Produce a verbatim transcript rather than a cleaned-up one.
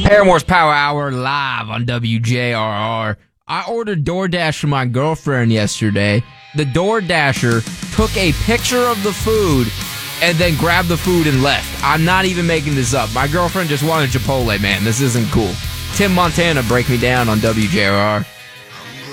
Paramore's Power Hour live on W J R R. I ordered DoorDash for my girlfriend yesterday. The DoorDasher took a picture of the food and then grabbed the food and left. I'm not even making this up. My girlfriend just wanted Chipotle, man. This isn't cool. Tim Montana, break me down on W J R R.